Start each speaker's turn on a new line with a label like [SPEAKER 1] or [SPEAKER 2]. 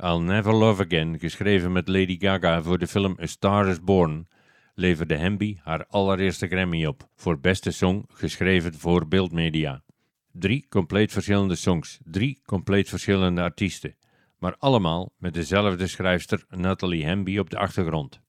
[SPEAKER 1] I'll Never Love Again, geschreven met Lady Gaga voor de film A Star is Born, leverde Hamby haar allereerste Grammy op voor beste song geschreven voor beeldmedia. 3 compleet verschillende songs, 3 compleet verschillende artiesten, maar allemaal met dezelfde schrijfster Natalie Hamby op de achtergrond.